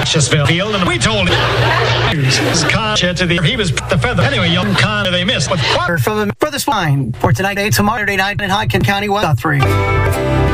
Nashville field, and we told him he was the feather. Anyway, young Con, they missed. But from the Spine for tonight, tomorrow night in Hodgkin County, 1-3.